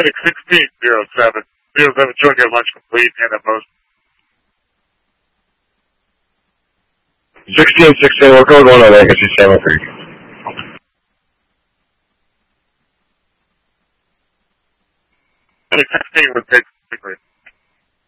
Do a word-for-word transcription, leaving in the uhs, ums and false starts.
Medic sixteen zero seven. zero seven, showing your lunch complete and at post. sixteen sixteen, we're code one on vacancy seven for you. Medic sixteen would take six.